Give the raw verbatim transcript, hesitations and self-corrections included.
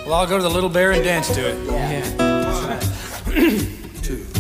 Well, I'll go to the Little Bear and dance to it. Yeah. One, two.